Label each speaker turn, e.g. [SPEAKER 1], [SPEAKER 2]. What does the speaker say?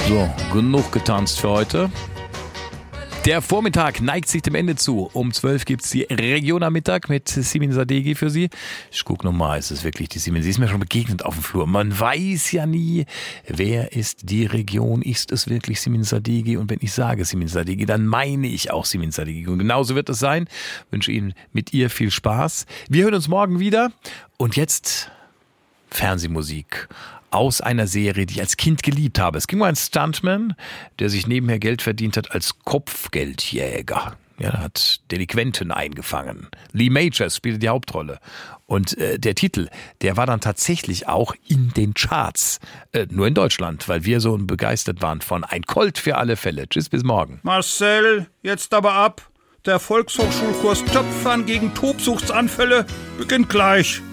[SPEAKER 1] So, genug getanzt für heute. Der Vormittag neigt sich dem Ende zu. Um 12 gibt es die Region am Mittag mit Simin Sadeghi für Sie. Ich gucke nochmal, ist es wirklich die Simin? Sie ist mir schon begegnet auf dem Flur. Man weiß ja nie, wer ist die Region. Ist es wirklich Simin Sadeghi? Und wenn ich sage Simin Sadeghi, dann meine ich auch Simin Sadeghi. Und genauso wird es sein. Ich wünsche Ihnen mit ihr viel Spaß. Wir hören uns morgen wieder. Und jetzt Fernsehmusik aus einer Serie, die ich als Kind geliebt habe. Es ging um einen Stuntman, der sich nebenher Geld verdient hat als Kopfgeldjäger. Ja, er hat Delinquenten eingefangen. Lee Majors spielte die Hauptrolle. Und der Titel, der war dann tatsächlich auch in den Charts. Nur in Deutschland, weil wir so begeistert waren von Ein Colt für alle Fälle. Tschüss, bis morgen.
[SPEAKER 2] Marcel, jetzt aber ab. Der Volkshochschulkurs Töpfern gegen Tobsuchtsanfälle beginnt gleich.